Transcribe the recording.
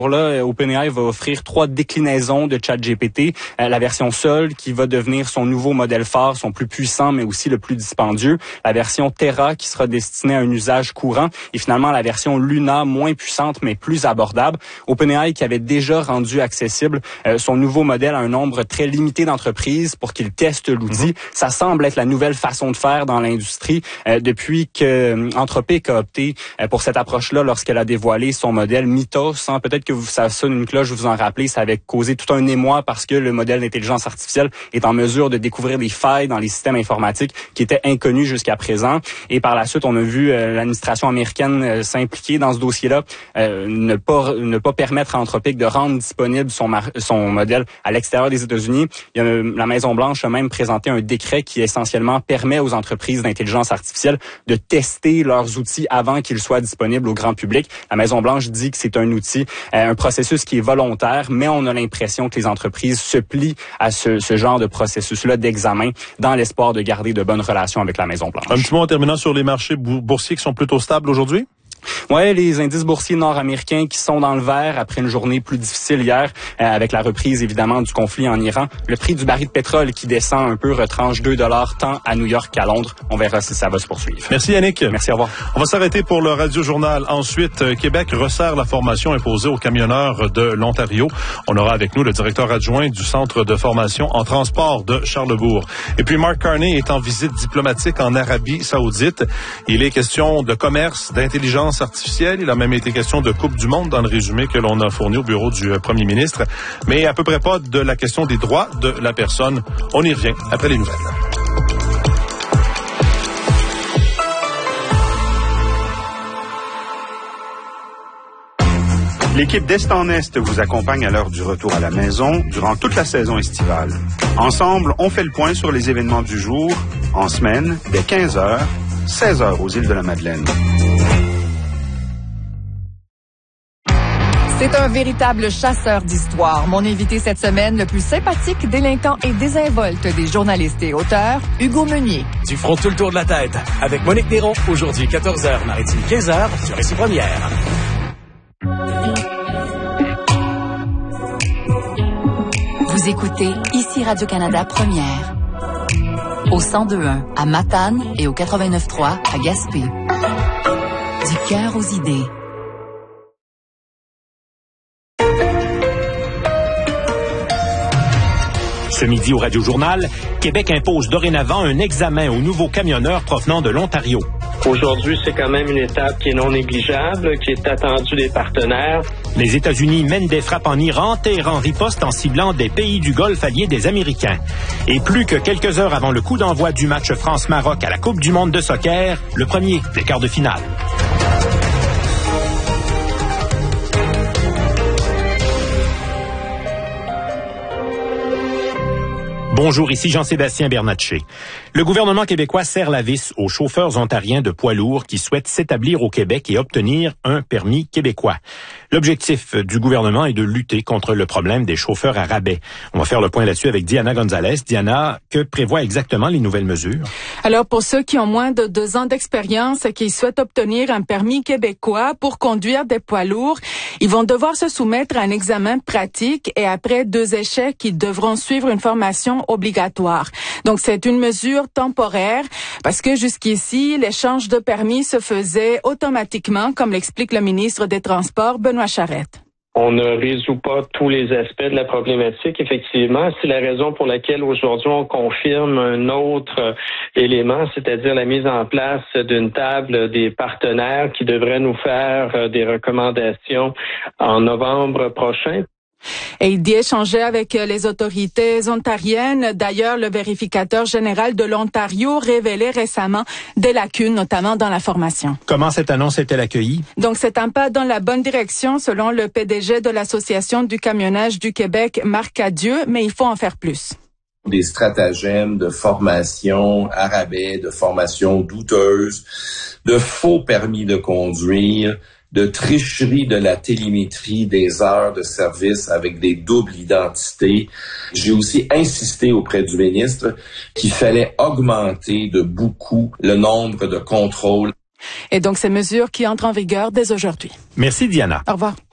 Là, OpenAI va offrir 3 déclinaisons de ChatGPT. La version Sol, qui va devenir son nouveau modèle phare, son plus puissant, mais aussi le plus dispendieux. La version Terra, qui sera destinée à un usage courant. Et finalement, la version Luna, moins puissante, mais plus abordable. OpenAI, qui avait déjà rendu accessible son nouveau modèle à un nombre très limité d'entreprises pour qu'ils testent l'outil. Ça semble être la nouvelle façon de faire dans l'industrie depuis que Anthropic a opté pour cette approche-là lorsqu'elle a dévoilé son modèle Mythos. Peut-être que ça sonne une cloche, vous en rappelez, ça avait causé tout un émoi parce que le modèle d'intelligence artificielle est en mesure de découvrir des failles dans les systèmes informatiques qui étaient inconnus jusqu'à présent. Et par la suite, on a vu l'administration américaine s'impliquer dans ce dossier-là, ne pas permettre à Anthropic de rendre disponible son modèle à l'extérieur des États-Unis. La Maison-Blanche a même présenté un décret qui essentiellement permet aux entreprises d'intelligence artificielle de tester leurs outils avant qu'ils soient disponibles au grand public. La Maison-Blanche dit que c'est un outil, un processus qui est volontaire, mais on a l'impression que les entreprises se plient à ce genre de processus-là d'examen dans l'espoir de garder de bonnes relations avec la Maison-Blanche. Un petit mot en terminant sur les marchés boursiers qui sont plutôt stables aujourd'hui? Ouais, les indices boursiers nord-américains qui sont dans le vert après une journée plus difficile hier, avec la reprise évidemment du conflit en Iran. Le prix du baril de pétrole qui descend un peu, retranche $2 tant à New York qu'à Londres. On verra si ça va se poursuivre. Merci Yannick. Merci, au revoir. On va s'arrêter pour le Radio-Journal. Ensuite, Québec resserre la formation imposée aux camionneurs de l'Ontario. On aura avec nous le directeur adjoint du Centre de formation en transport de Charlesbourg. Et puis Mark Carney est en visite diplomatique en Arabie Saoudite. Il est question de commerce, d'intelligence artificielle. Il a même été question de Coupe du Monde dans le résumé que l'on a fourni au bureau du premier ministre. Mais à peu près pas de la question des droits de la personne. On y revient après les nouvelles. L'équipe d'Est en Est vous accompagne à l'heure du retour à la maison durant toute la saison estivale. Ensemble, on fait le point sur les événements du jour, en semaine, dès 15h, 16h aux îles de la Madeleine. C'est un véritable chasseur d'histoire. Mon invité cette semaine, le plus sympathique, délinquant et désinvolte des journalistes et auteurs, Hugo Meunier. Du front tout le tour de la tête. Avec Monique Néron, aujourd'hui 14h, Maritime 15h, sur Récit Première. Vous écoutez ici Radio-Canada Première. Au 102.1 à Matane et au 89.3 à Gaspé. Du cœur aux idées. Ce midi au Radio-Journal, Québec impose dorénavant un examen aux nouveaux camionneurs provenant de l'Ontario. Aujourd'hui, c'est quand même une étape qui est non négligeable, qui est attendue des partenaires. Les États-Unis mènent des frappes en Iran, Téhéran riposte en ciblant des pays du Golfe alliés des Américains. Et plus que quelques heures avant le coup d'envoi du match France-Maroc à la Coupe du monde de soccer, le premier des quarts de finale. Bonjour, ici Jean-Sébastien Bernatchez. Le gouvernement québécois serre la vis aux chauffeurs ontariens de poids lourds qui souhaitent s'établir au Québec et obtenir un permis québécois. L'objectif du gouvernement est de lutter contre le problème des chauffeurs à rabais. On va faire le point là-dessus avec Diana Gonzalez. Diana, que prévoient exactement les nouvelles mesures? Alors, pour ceux qui ont moins de 2 ans d'expérience et qui souhaitent obtenir un permis québécois pour conduire des poids lourds, ils vont devoir se soumettre à un examen pratique et après 2 échecs, ils devront suivre une formation obligatoire. Donc, c'est une mesure temporaire parce que jusqu'ici, l'échange de permis se faisait automatiquement, comme l'explique le ministre des Transports, Benoît Charette. On ne résout pas tous les aspects de la problématique, effectivement. C'est la raison pour laquelle aujourd'hui on confirme un autre élément, c'est-à-dire la mise en place d'une table des partenaires qui devrait nous faire des recommandations en novembre prochain. Et il dit échanger avec les autorités ontariennes. D'ailleurs, le vérificateur général de l'Ontario révélait récemment des lacunes, notamment dans la formation. Comment cette annonce est-elle accueillie? Donc, c'est un pas dans la bonne direction, selon le PDG de l'Association du camionnage du Québec, Marc Cadieux, mais il faut en faire plus. Des stratagèmes de formation à rabais, de formation douteuse, de faux permis de conduire, de tricherie de la télémétrie des heures de service avec des doubles identités. J'ai aussi insisté auprès du ministre qu'il fallait augmenter de beaucoup le nombre de contrôles. Et donc, ces mesures qui entrent en vigueur dès aujourd'hui. Merci, Diana. Au revoir.